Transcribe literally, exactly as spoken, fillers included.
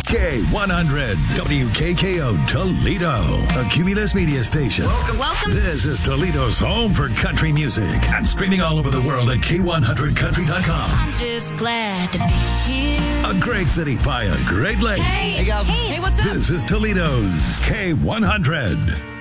K one hundred, W K K O Toledo, a Cumulus media station. Welcome. Welcome. This is Toledo's home for country music and streaming all over the world at K one hundred country dot com. I'm just glad to be here. A great city by a great lake. Hey, Hey, guys. Hey, hey, what's up? This is Toledo's K one hundred.